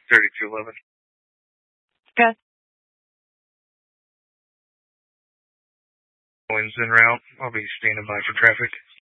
3211. Okay. Winds en route. I'll be standing by for traffic.